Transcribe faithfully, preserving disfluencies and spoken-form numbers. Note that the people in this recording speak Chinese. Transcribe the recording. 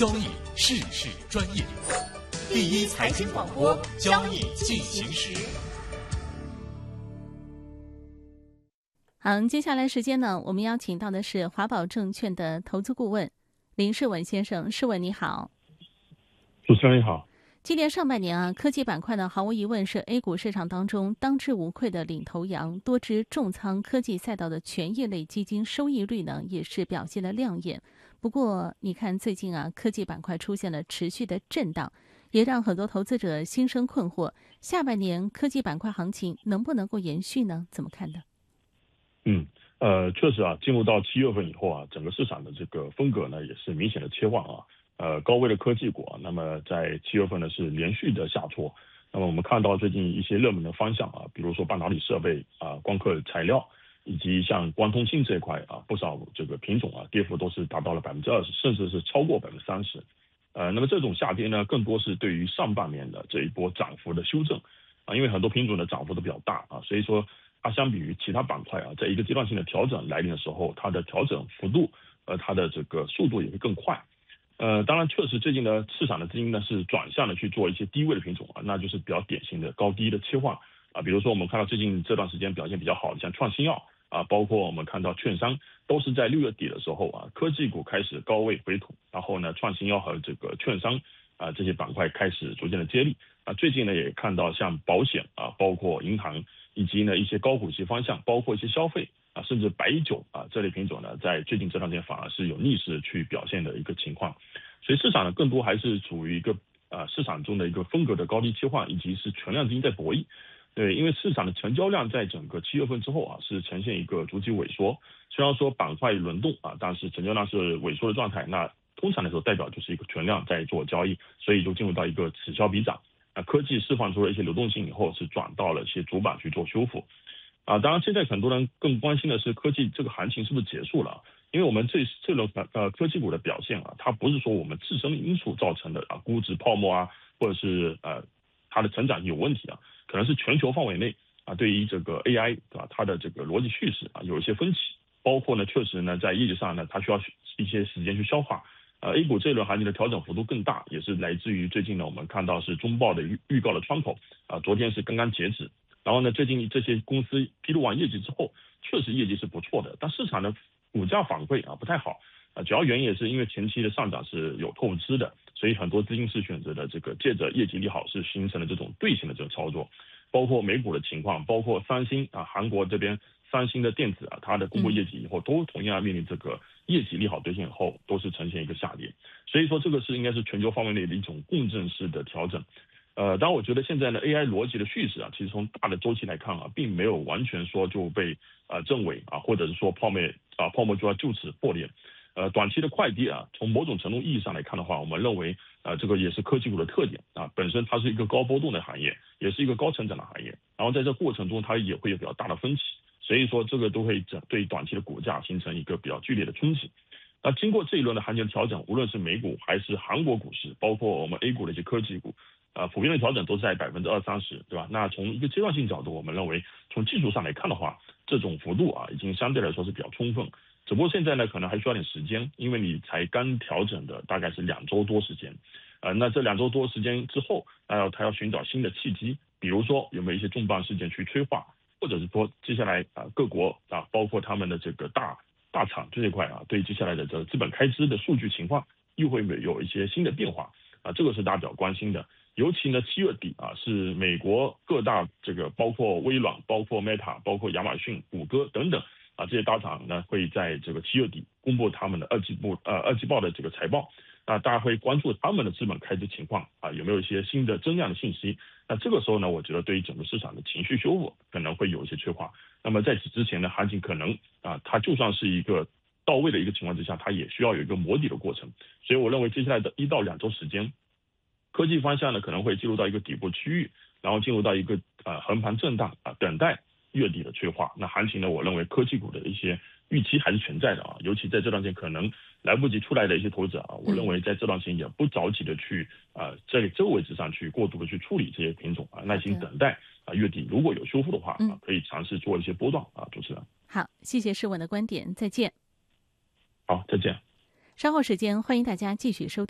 交易事事专业，第一财经广播，交易进行时。 好，接下来时间呢，我们邀请到的是华宝证券的投资顾问林世文先生。世文你好。 主持人你好。 今年上半年啊，科技板块呢，毫无疑问是 A 股市场当中当之无愧的领头羊。多只重仓科技赛道的权益类基金收益率呢，也是表现得亮眼。不过，你看最近啊，科技板块出现了持续的震荡，也让很多投资者心生困惑。下半年科技板块行情能不能够延续呢？怎么看的？ 嗯，呃，确实啊，进入到七月份以后啊，整个市场的这个风格呢，也是明显的切换啊。呃，高位的科技股啊，那么在七月份呢是连续的下挫。那么我们看到最近一些热门的方向啊，比如说半导体设备啊、光刻材料，以及像光通信这一块啊，不少这个品种啊，跌幅都是达到了百分之二十，甚至是超过百分之三十。呃，那么这种下跌呢，更多是对于上半年的这一波涨幅的修正啊，因为很多品种的涨幅都比较大啊，所以说它相比于其他板块啊，在一个阶段性的调整来临的时候，它的调整幅度呃，它的这个速度也会更快。呃，当然，确实最近呢，市场的资金呢是转向的去做一些低位的品种啊，那就是比较典型的高低的切换啊。比如说我们看到最近这段时间表现比较好的，像创新药啊，包括我们看到券商，都是在六月底的时候啊，科技股开始高位回吐，然后呢，创新药和这个券商啊这些板块开始逐渐的接力啊。最近呢也看到像保险啊，包括银行以及呢一些高股息方向，包括一些消费啊，甚至白酒啊这类品种呢，在最近这段时间反而是有逆势去表现的一个情况。所以市场呢，更多还是处于一个啊、呃、市场中的一个风格的高低切换，以及是全量资金在博弈。对，因为市场的成交量在整个七月份之后啊，是呈现一个逐级萎缩。虽然说板块轮动啊，但是成交量是萎缩的状态。那通常来说，代表就是一个全量在做交易，所以就进入到一个此消彼长。啊，科技释放出了一些流动性以后，是转到了一些主板去做修复。啊，当然现在很多人更关心的是科技这个行情是不是结束了？因为我们这这轮呃科技股的表现啊，它不是说我们自身因素造成的啊，估值泡沫啊，或者是呃它的成长有问题啊，可能是全球范围内啊对于这个 A I 对吧，它的这个逻辑叙事啊有一些分歧，包括呢确实呢在业绩上呢它需要一些时间去消化。呃 A 股这轮行情的调整幅度更大，也是来自于最近呢我们看到是中报的预预告的窗口啊，昨天是刚刚截止。然后呢，最近这些公司披露完业绩之后，确实业绩是不错的，但市场的股价反馈啊不太好啊，主要原因也是因为前期的上涨是有透支的，所以很多资金是选择的这个借着业绩利好是形成了这种兑现的这种操作，包括美股的情况，包括三星啊，韩国这边三星的电子啊，它的公布业绩以后都同样面临这个业绩利好兑现后都是呈现一个下跌，所以说这个是应该是全球范围内的一种共振式的调整。呃，当然我觉得现在呢 A I 逻辑的叙事啊，其实从大的周期来看啊，并没有完全说就被呃证伪啊，或者是说泡沫啊泡沫就要就此破裂。呃，短期的快跌啊，从某种程度意义上来看的话，我们认为呃这个也是科技股的特点啊，本身它是一个高波动的行业，也是一个高成长的行业，然后在这过程中它也会有比较大的分歧，所以说这个都会对短期的股价形成一个比较剧烈的冲击。那经过这一轮的行情调整，无论是美股还是韩国股市，包括我们 A 股的一些科技股，呃，普遍的调整都在百分之二三十，对吧？那从一个阶段性角度，我们认为从技术上来看的话，这种幅度啊，已经相对来说是比较充分。只不过现在呢，可能还需要点时间，因为你才刚调整的大概是两周多时间，呃，那这两周多时间之后，呃，他要寻找新的契机，比如说有没有一些重磅事件去催化，或者是说接下来啊、呃、各国啊，包括他们的这个大。大厂这一块啊，对接下来的这个资本开支的数据情况又会有一些新的变化啊，这个是大家比较关心的。尤其呢，七月底啊，是美国各大这个包括微软、包括 Meta、包括亚马逊、谷歌等等啊这些大厂呢，会在这个七月底公布他们的二季度呃二季报的这个财报。那大家会关注他们的资本开支情况啊，有没有一些新的增量的信息？那这个时候呢，我觉得对于整个市场的情绪修复可能会有一些催化。那么在此之前呢，行情可能啊，它就算是一个到位的一个情况之下，它也需要有一个磨底的过程。所以我认为接下来的一到两周时间，科技方向呢可能会进入到一个底部区域，然后进入到一个呃横盘震荡啊，等待月底的催化。那行情呢，我认为科技股的一些预期还是存在的啊，尤其在这段时间可能来不及出来的一些投资者啊，我认为在这段时间也不着急的去啊在这个位置上去过度的去处理这些品种啊，耐心等待啊月底如果有修复的话啊，可以尝试做一些波段啊。主持人， 好，谢谢世文的观点，再见。 好，再见。 稍后时间，欢迎大家继续收听。